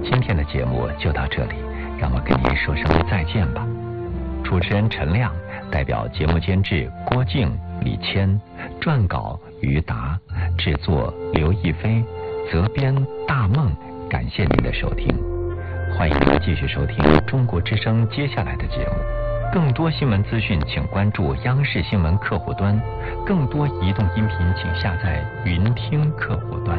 今天的节目就到这里，让我跟您说声再见吧。主持人陈亮，代表节目监制郭静、李谦，撰稿于达，制作刘亦菲，责编大梦。感谢您的收听，欢迎您继续收听中国之声接下来的节目。更多新闻资讯，请关注央视新闻客户端；更多移动音频，请下载云听客户端。